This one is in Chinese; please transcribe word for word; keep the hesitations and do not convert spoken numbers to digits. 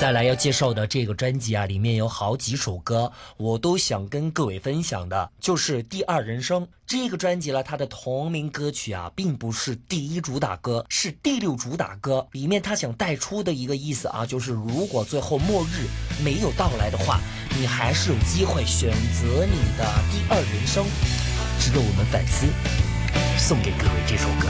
再来要介绍的这个专辑啊，里面有好几首歌，我都想跟各位分享的，就是《第二人生》这个专辑了。它的同名歌曲啊，并不是第一主打歌，是第六主打歌。里面他想带出的一个意思啊，就是如果最后末日没有到来的话，你还是有机会选择你的第二人生，值得我们反思。送给各位这首歌。